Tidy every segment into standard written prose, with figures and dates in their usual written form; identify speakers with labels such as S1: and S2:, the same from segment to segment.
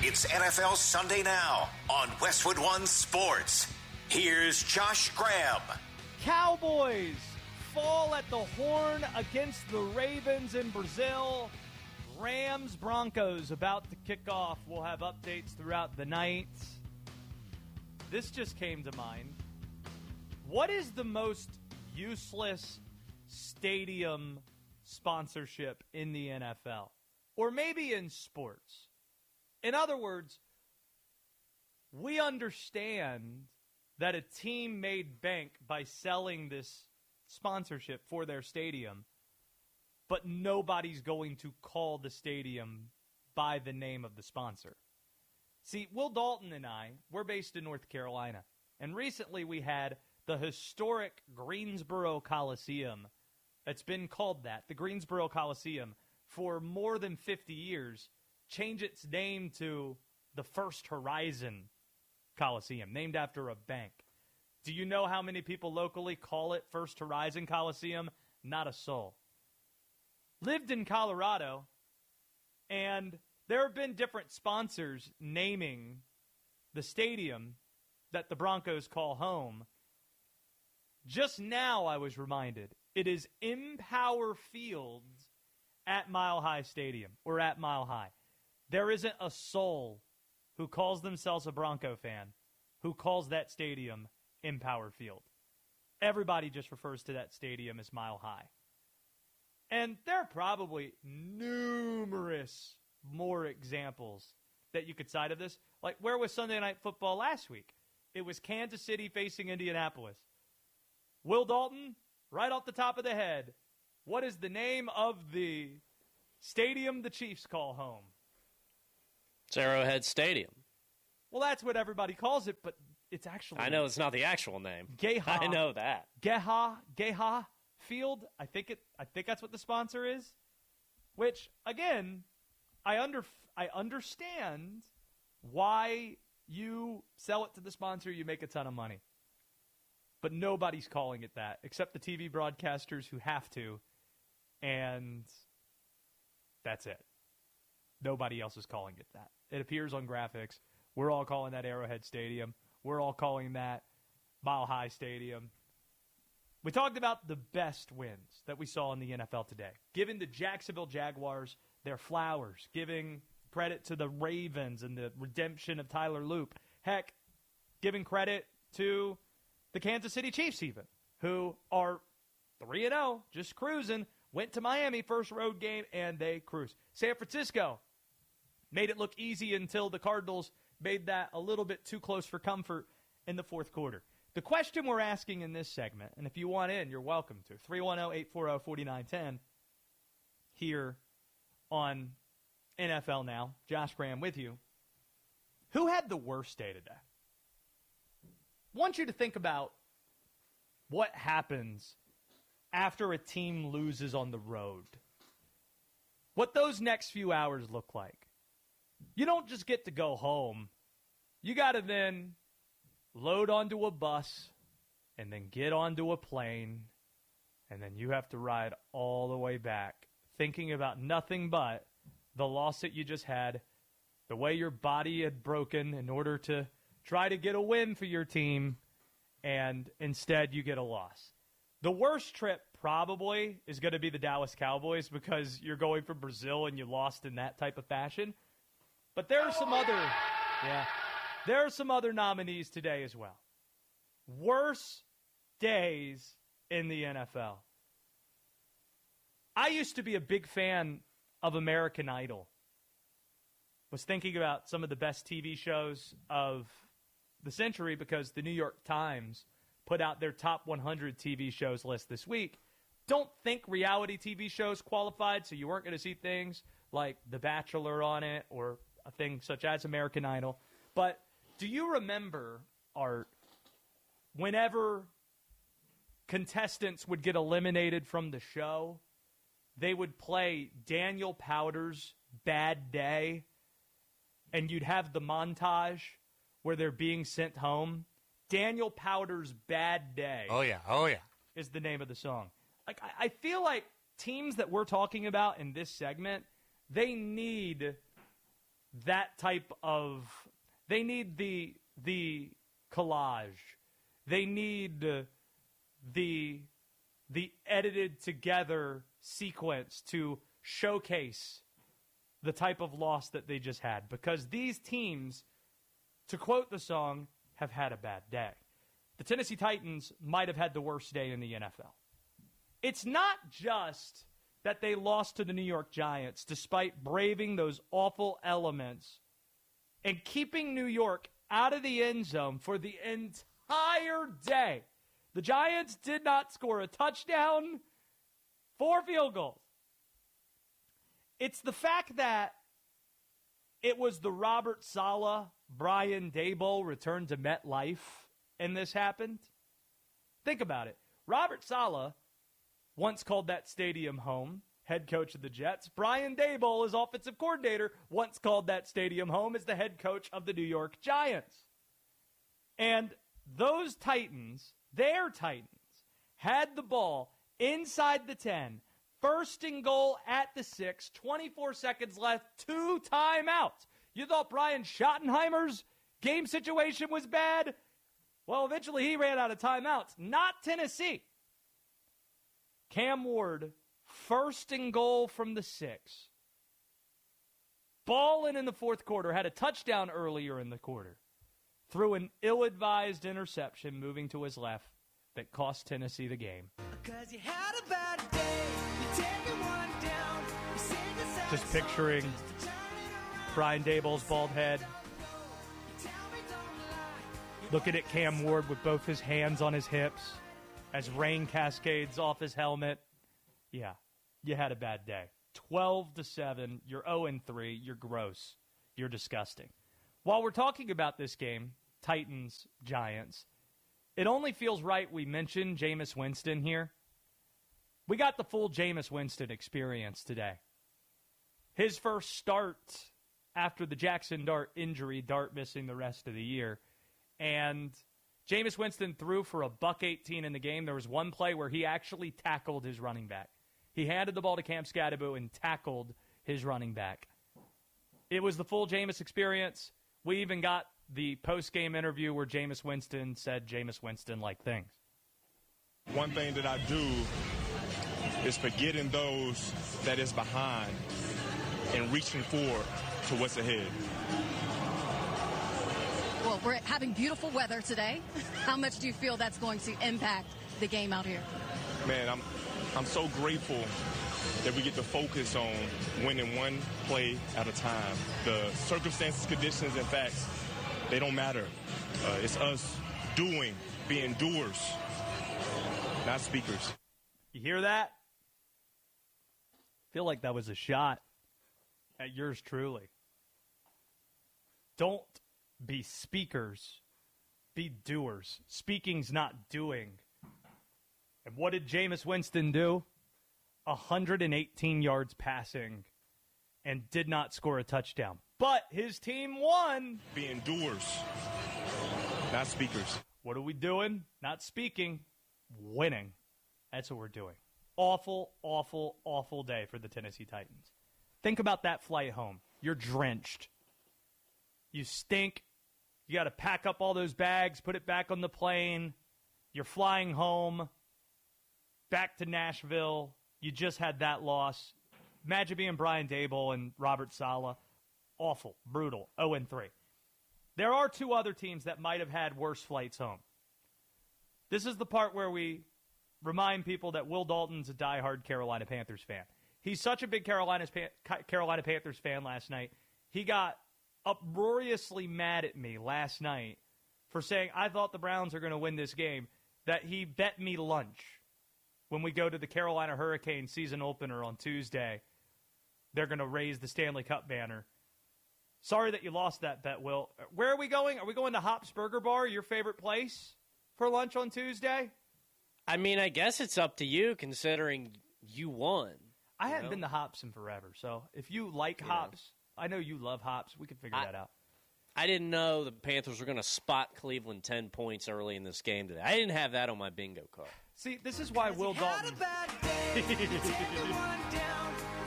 S1: It's NFL Sunday Now on Westwood One Sports. Here's Josh Graham.
S2: Cowboys fall at the horn against the Ravens in Brazil. Rams Broncos about to kick off. We'll have updates throughout the night. This just came to mind. What is the most useless stadium sponsorship in the NFL? Or maybe in sports? In other words, we understand that a team made bank by selling this sponsorship for their stadium, but nobody's going to call the stadium by the name of the sponsor. See, Will Dalton and I, we're based in North Carolina, and recently we had the historic Greensboro Coliseum. That's been called that, the Greensboro Coliseum, for more than 50 years, change its name to the First Horizon Coliseum, named after a bank. Do you know how many people locally call it First Horizon Coliseum? Not a soul. Lived in Colorado, and there have been different sponsors naming the stadium that the Broncos call home. Just now I was reminded it is Empower Field at Mile High Stadium, or at Mile High. There isn't a soul who calls themselves a Bronco fan who calls that stadium Empower Field. Everybody just refers to that stadium as Mile High. And there are probably numerous more examples that you could cite of this. Like, where was Sunday Night Football last week? It was Kansas City facing Indianapolis. Will Dalton, right off the top of the head, what is the name of the stadium the Chiefs call home?
S3: It's Arrowhead Stadium.
S2: Well, that's what everybody calls it, but it's actually...
S3: I know it's not the actual name.
S2: Geha.
S3: I know that.
S2: Geha Field. I think that's what the sponsor is. Which, again, I understand why you sell it to the sponsor, you make a ton of money. But nobody's calling it that, except the TV broadcasters who have to, and that's it. Nobody else is calling it that. It appears on graphics. We're all calling that Arrowhead Stadium. We're all calling that Mile High Stadium. We talked about the best wins that we saw in the NFL today. Giving the Jacksonville Jaguars their flowers. Giving credit to the Ravens and the redemption of Tyler Loop. Heck, giving credit to the Kansas City Chiefs even, who are 3-0, just cruising. Went to Miami, first road game, and they cruise. San Francisco made it look easy until the Cardinals made that a little bit too close for comfort in the fourth quarter. The question we're asking in this segment, and if you want in, you're welcome to, 310-840-4910 here on NFL Now. Josh Graham with you. Who had the worst day today? I want you to think about what happens after a team loses on the road. What those next few hours look like. You don't just get to go home. You got to then load onto a bus and then get onto a plane, and then you have to ride all the way back thinking about nothing but the loss that you just had, the way your body had broken in order to try to get a win for your team, and instead you get a loss. The worst trip probably is going to be the Dallas Cowboys because you're going from Brazil and you lost in that type of fashion. But there are some other nominees today as well. Worst days in the NFL. I used to be a big fan of American Idol. Was thinking about some of the best TV shows of the century because the New York Times put out their top 100 TV shows list this week. Don't think reality TV shows qualified, so you weren't going to see things like The Bachelor on it or a thing such as American Idol. But do you remember, Art, whenever contestants would get eliminated from the show, they would play Daniel Powter's Bad Day, and you'd have the montage where they're being sent home? Daniel Powter's Bad Day.
S4: Oh, yeah.
S2: Is the name of the song. Like, I feel like teams that we're talking about in this segment, they need that type of – they need the collage. They need the edited together sequence to showcase the type of loss that they just had, because these teams, to quote the song, have had a bad day. The Tennessee Titans might have had the worst day in the NFL. It's not just that they lost to the New York Giants despite braving those awful elements and keeping New York out of the end zone for the entire day. The Giants did not score a touchdown, 4 field goals. It's the fact that it was the Robert Saleh, Brian Daboll return to MetLife, and this happened. Think about it. Robert Saleh once called that stadium home, head coach of the Jets. Brian Daboll, as offensive coordinator, once called that stadium home as the head coach of the New York Giants. And those Titans, their Titans, had the ball inside the 10, first and goal at the 6, 24 seconds left, 2 timeouts. You thought Brian Schottenheimer's game situation was bad? Well, eventually he ran out of timeouts. Not Tennessee. Cam Ward, first and goal from the 6. Balling in the fourth quarter, had a touchdown earlier in the quarter. Threw an ill-advised interception moving to his left that cost Tennessee the game. Just picturing Brian Daboll's bald head, looking at Cam Ward with both his hands on his hips as rain cascades off his helmet. Yeah, you had a bad day. 12-7, you're 0-3, you're gross, you're disgusting. While we're talking about this game, Titans-Giants, it only feels right we mention Jameis Winston here. We got the full Jameis Winston experience today. His first start after the Jackson Dart injury, Dart missing the rest of the year. And Jameis Winston threw for $118 in the game. There was one play where he actually tackled his running back. He handed the ball to Cam Scadaboo and tackled his running back. It was the full Jameis experience. We even got the post-game interview where Jameis Winston said Jameis Winston-like things.
S4: One thing that I do is forgetting those that is behind and reaching forward to what's ahead.
S5: Well, we're having beautiful weather today. How much do you feel that's going to impact the game out here?
S4: Man, I'm so grateful that we get to focus on winning one play at a time. The circumstances, conditions, and facts, they don't matter. It's us being doers, not speakers.
S2: You hear that? I feel like that was a shot at yours truly. Don't be speakers, be doers. Speaking's not doing. And what did Jameis Winston do? 118 yards passing and did not score a touchdown. But his team won.
S4: Being doers, not speakers.
S2: What are we doing? Not speaking, winning. That's what we're doing. Awful, awful, awful day for the Tennessee Titans. Think about that flight home. You're drenched. You stink. You got to pack up all those bags, put it back on the plane. You're flying home, back to Nashville. You just had that loss. Imagine being Brian Daboll and Robert Saleh. Awful, brutal, 0-3. There are 2 other teams that might have had worse flights home. This is the part where we remind people that Will Dalton's a diehard Carolina Panthers fan. He's such a big Carolina Panthers fan last night. He got uproariously mad at me last night for saying I thought the Browns are going to win this game, that he bet me lunch when we go to the Carolina Hurricanes season opener on Tuesday. They're going to raise the Stanley Cup banner. Sorry that you lost that bet, Will. Where are we going? Are we going to Hop's Burger Bar, your favorite place, for lunch on Tuesday?
S3: I mean, I guess it's up to you considering you won.
S2: I haven't been to Hops in forever, so if you like Hops, I know you love Hops. We can figure that out.
S3: I didn't know the Panthers were going to spot Cleveland 10 points early in this game today. I didn't have that on my bingo card.
S2: See, this is why Will Dalton...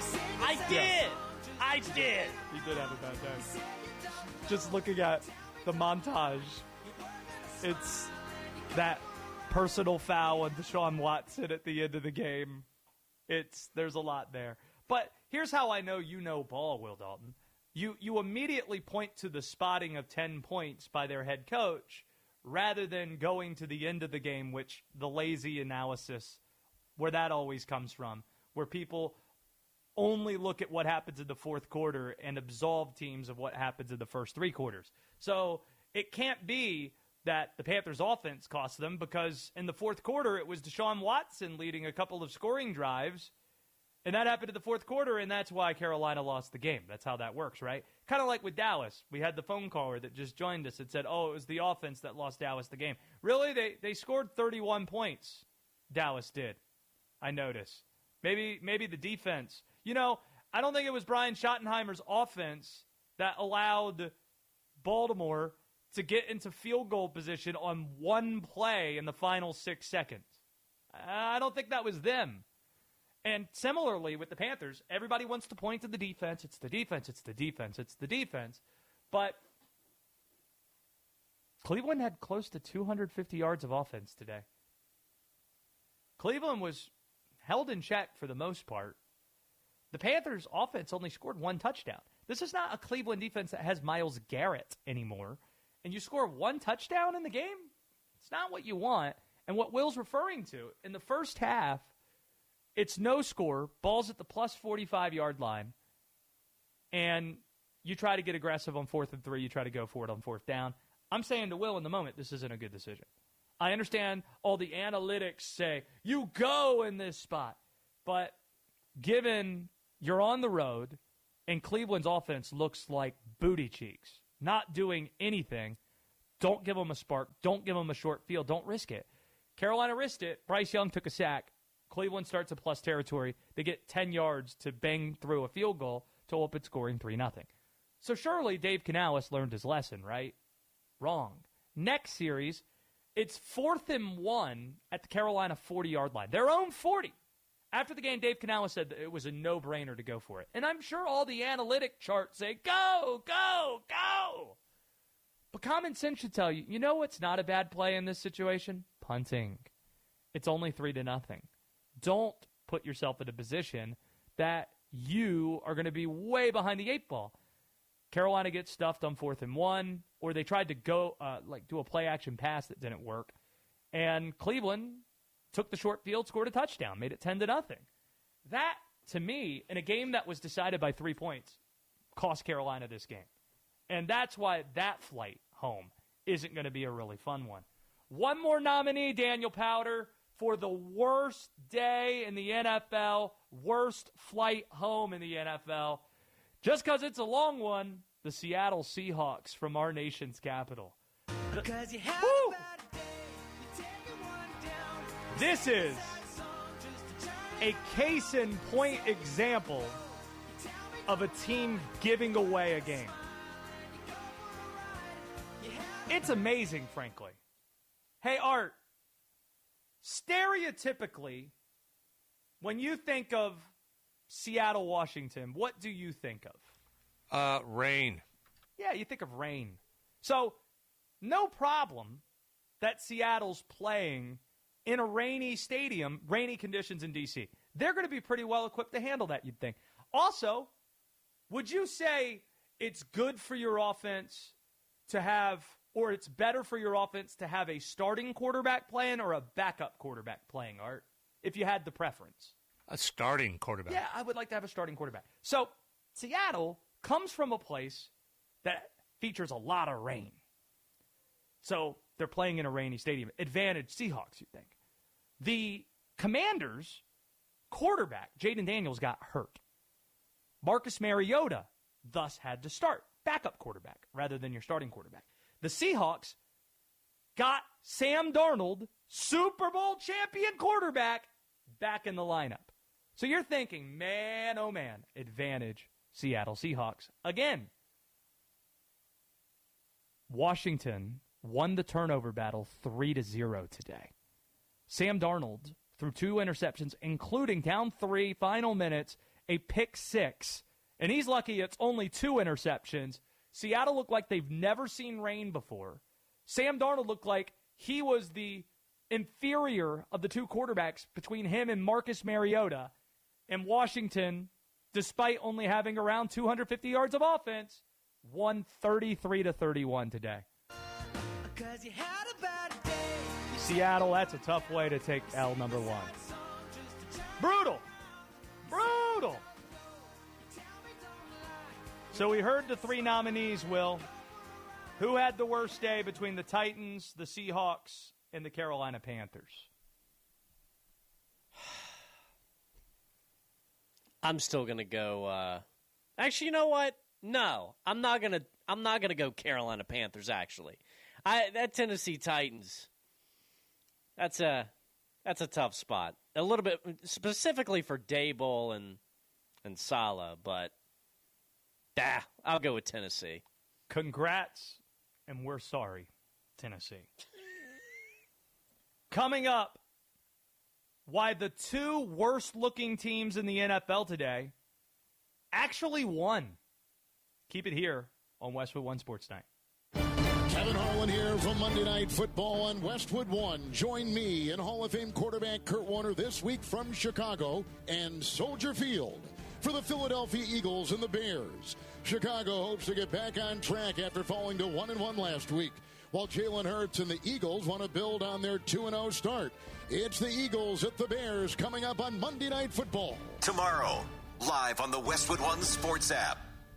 S3: I did. I did.
S2: He did have a bad day. Just looking at the montage, it's that personal foul on Deshaun Watson at the end of the game. There's a lot there. But here's how I know you know ball, Will Dalton. You immediately point to the spotting of 10 points by their head coach rather than going to the end of the game, which the lazy analysis, where that always comes from, where people only look at what happens in the fourth quarter and absolve teams of what happens in the first three quarters. So it can't be that the Panthers' offense cost them, because in the fourth quarter it was Deshaun Watson leading a couple of scoring drives, and that happened in the fourth quarter, and that's why Carolina lost the game. That's how that works, right? Kind of like with Dallas. We had the phone caller that just joined us and said, oh, it was the offense that lost Dallas the game. Really? They scored 31 points. Dallas did. I noticed. Maybe the defense. You know, I don't think it was Brian Schottenheimer's offense that allowed Baltimore to get into field goal position on one play in the final 6 seconds. I don't think that was them. And similarly with the Panthers, everybody wants to point to the defense. It's the defense, it's the defense, it's the defense. But Cleveland had close to 250 yards of offense today. Cleveland was held in check for the most part. The Panthers' offense only scored one touchdown. This is not a Cleveland defense that has Myles Garrett anymore. And you score one touchdown in the game? It's not what you want. And what Will's referring to, in the first half, it's no score, ball's at the plus 45-yard line, and you try to get aggressive on 4th and 3, you try to go for it on 4th down. I'm saying to Will in the moment, this isn't a good decision. I understand all the analytics say, you go in this spot. But given you're on the road and Cleveland's offense looks like booty cheeks, not doing anything, don't give them a spark, don't give them a short field, don't risk it. Carolina risked it. Bryce Young took a sack. Cleveland starts at plus territory. They get 10 yards to bang through a field goal to open scoring 3-0. So surely Dave Canales learned his lesson, right? Wrong. Next series, it's 4th and 1 at the Carolina 40-yard line. Their own 40. After the game, Dave Canales said that it was a no-brainer to go for it. And I'm sure all the analytic charts say, go, go, go. But common sense should tell you, you know what's not a bad play in this situation? Punting. It's only 3-0. Don't put yourself in a position that you are going to be way behind the 8 ball. Carolina gets stuffed on 4th and 1, or they tried to go do a play-action pass that didn't work. And Cleveland took the short field, scored a touchdown, made it 10-0. That, to me, in a game that was decided by 3 points, cost Carolina this game. And that's why that flight home isn't going to be a really fun one. One more nominee, Daniel Powder, for the worst day in the NFL, worst flight home in the NFL. Just because it's a long one, the Seattle Seahawks from our nation's capital. This is a case-in-point example of a team giving away a game. It's amazing, frankly. Hey, Art, stereotypically, when you think of Seattle, Washington, what do you think of?
S6: Rain.
S2: Yeah, you think of rain. So, no problem that Seattle's playing in a rainy stadium, rainy conditions in D.C. They're going to be pretty well equipped to handle that, you'd think. Also, would you say it's good for your offense to have, or it's better for your offense to have a starting quarterback playing or a backup quarterback playing, Art, if you had the preference?
S6: A starting quarterback.
S2: Yeah, I would like to have a starting quarterback. So, Seattle comes from a place that features a lot of rain. So, they're playing in a rainy stadium. Advantage Seahawks, you think. The Commanders' quarterback, Jaden Daniels, got hurt. Marcus Mariota thus had to start. Backup quarterback rather than your starting quarterback. The Seahawks got Sam Darnold, Super Bowl champion quarterback, back in the lineup. So you're thinking, man, oh man, advantage Seattle Seahawks. Again, Washington won the turnover battle 3-0 today. Sam Darnold threw 2 interceptions, including down 3 final minutes, a pick six, and he's lucky it's only 2 interceptions. Seattle looked like they've never seen rain before. Sam Darnold looked like he was the inferior of the 2 quarterbacks between him and Marcus Mariota. And Washington, despite only having around 250 yards of offense, won 33-31 today. Seattle, that's a tough way to take L number 1. Brutal. So we heard the 3 nominees, Will. Who had the worst day between the Titans, the Seahawks, and the Carolina Panthers?
S3: I'm still gonna go. Actually, you know what? No, I'm not gonna go Carolina Panthers. Actually, that Tennessee Titans. That's a tough spot. A little bit specifically for Daboll and Saleh, but I'll go with Tennessee.
S2: Congrats, and we're sorry, Tennessee. Coming up, why the 2 worst-looking teams in the NFL today actually won. Keep it here on Westwood One Sports Night.
S6: Kevin Harlan here from Monday Night Football on Westwood One. Join me and Hall of Fame quarterback Kurt Warner this week from Chicago and Soldier Field for the Philadelphia Eagles and the Bears. Chicago hopes to get back on track after falling to 1-1 last week, while Jalen Hurts and the Eagles want to build on their 2-0 start. It's the Eagles at the Bears coming up on Monday Night Football.
S1: Tomorrow, live on the Westwood One Sports app.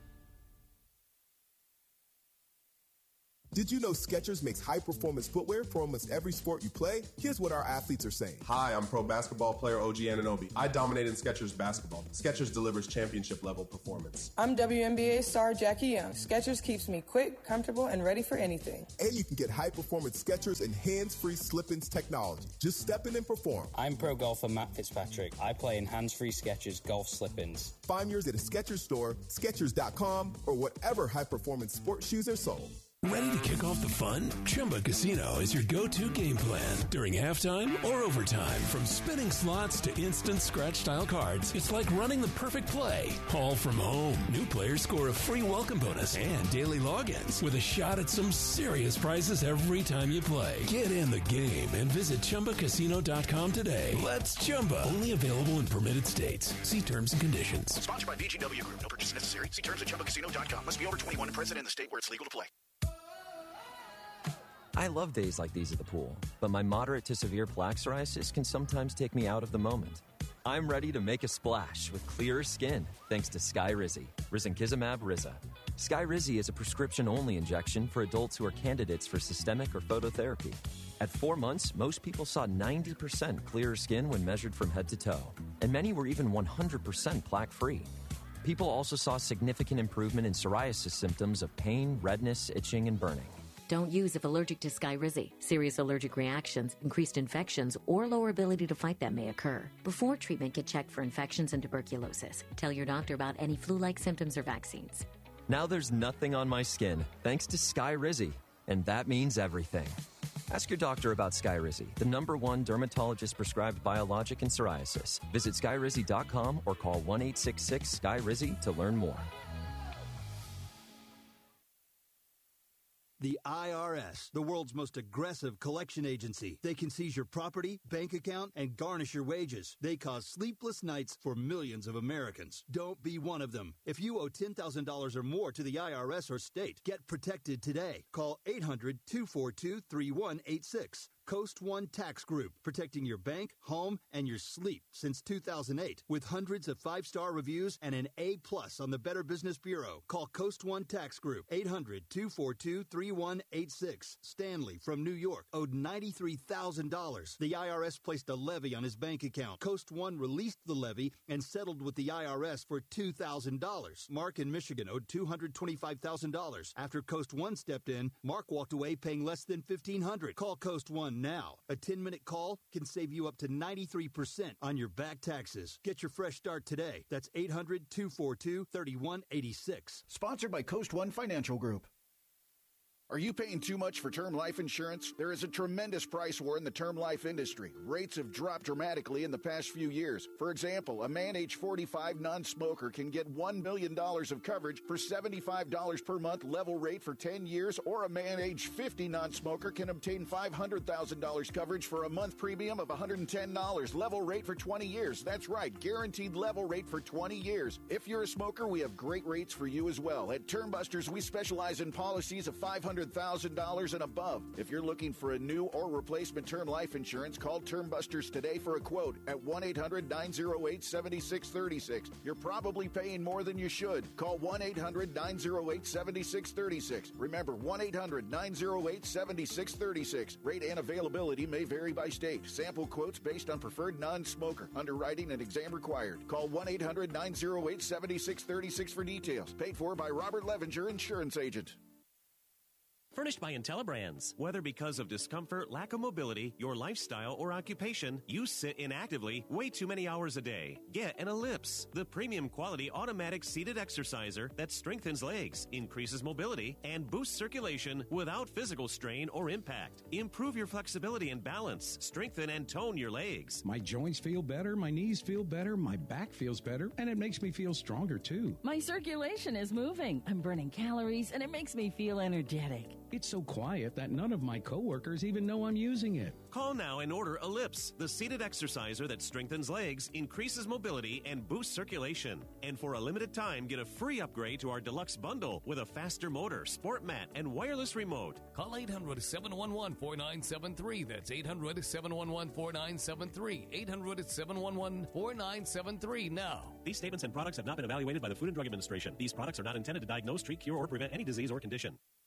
S7: Did you know Skechers makes high-performance footwear for almost every sport you play? Here's what our athletes are saying.
S8: Hi, I'm pro basketball player OG Anunoby. I dominate in Skechers basketball. Skechers delivers championship-level performance.
S9: I'm WNBA star Jackie Young. Skechers keeps me quick, comfortable, and ready for anything.
S7: And you can get high-performance Skechers and hands-free slip-ins technology. Just step in and perform.
S10: I'm pro golfer Matt Fitzpatrick. I play in hands-free Skechers golf slip-ins.
S7: Find yours at a Skechers store, Skechers.com, or whatever high-performance sports shoes are sold.
S11: Ready to kick off the fun? Chumba Casino is your go-to game plan. During halftime or overtime, from spinning slots to instant scratch-style cards, it's like running the perfect play, all from home. New players score a free welcome bonus and daily logins with a shot at some serious prizes every time you play. Get in the game and visit ChumbaCasino.com today. Let's Chumba. Only available in permitted states. See terms and conditions.
S12: Sponsored by VGW Group. No purchase necessary. See terms at ChumbaCasino.com. Must be over 21 and present in the state where it's legal to play.
S13: I love days like these at the pool, but my moderate to severe plaque psoriasis can sometimes take me out of the moment. I'm ready to make a splash with clearer skin thanks to Skyrizi, Risankizumab Riza. Skyrizi is a prescription-only injection for adults who are candidates for systemic or phototherapy. At 4 months, most people saw 90% clearer skin when measured from head to toe, and many were even 100% plaque-free. People also saw significant improvement in psoriasis symptoms of pain, redness, itching, and burning.
S14: Don't use if allergic to Skyrizi. Serious allergic reactions, increased infections, or lower ability to fight them may occur. Before treatment, get checked for infections and tuberculosis. Tell your doctor about any flu-like symptoms or vaccines.
S13: Now there's nothing on my skin, thanks to Skyrizi, and that means everything. Ask your doctor about Skyrizi, the #1 dermatologist-prescribed biologic in psoriasis. Visit Skyrizi.com or call 1-866-SKYRIZI to learn more.
S15: The IRS, the world's most aggressive collection agency. They can seize your property, bank account, and garnish your wages. They cause sleepless nights for millions of Americans. Don't be one of them. If you owe $10,000 or more to the IRS or state, get protected today. Call 800-242-3186. Coast One Tax Group, protecting your bank, home, and your sleep since 2008. With hundreds of 5-star reviews and an A+ on the Better Business Bureau. Call Coast One Tax Group, 800-242-3186. Stanley from New York owed $93,000. The IRS placed a levy on his bank account. Coast One released the levy and settled with the IRS for $2,000. Mark in Michigan owed $225,000. After Coast One stepped in, Mark walked away paying less than $1,500. Call Coast One now. A 10-minute call can save you up to 93% on your back taxes. Get your fresh start today. That's 800-242-3186.
S12: Sponsored by Coast One Financial Group. Are you paying too much for term life insurance? There is a tremendous price war in the term life industry. Rates have dropped dramatically in the past few years. For example, a man age 45 non-smoker can get $1 million of coverage for $75 per month level rate for 10 years, or a man age 50 non-smoker can obtain $500,000 coverage for a month premium of $110 level rate for 20 years. That's right, guaranteed level rate for 20 years. If you're a smoker, we have great rates for you as well. At Term Busters, we specialize in policies of $500,000 and above. If you're looking for a new or replacement term life insurance, call Term Busters today for a quote at 1-800-908-7636. You're probably paying more than you should. Call 1-800-908-7636. Remember, 1-800-908-7636. Rate and availability may vary by state. Sample quotes based on preferred non-smoker. Underwriting and exam required. Call 1-800-908-7636 for details. Paid for by Robert Levenger, Insurance Agent.
S16: Furnished by IntelliBrands. Whether because of discomfort, lack of mobility, your lifestyle, or occupation, you sit inactively way too many hours a day. Get an Ellipse, the premium quality automatic seated exerciser that strengthens legs, increases mobility, and boosts circulation without physical strain or impact. Improve your flexibility and balance, strengthen and tone your legs.
S17: My joints feel better, my knees feel better, my back feels better, and it makes me feel stronger too.
S18: My circulation is moving. I'm burning calories, and it makes me feel energetic.
S17: It's so quiet that none of my coworkers even know I'm using it.
S16: Call now and order Ellipse, the seated exerciser that strengthens legs, increases mobility, and boosts circulation. And for a limited time, get a free upgrade to our deluxe bundle with a faster motor, sport mat, and wireless remote.
S19: Call 800-711-4973. That's 800-711-4973. 800-711-4973 now.
S16: These statements and products have not been evaluated by the Food and Drug Administration. These products are not intended to diagnose, treat, cure, or prevent any disease or condition.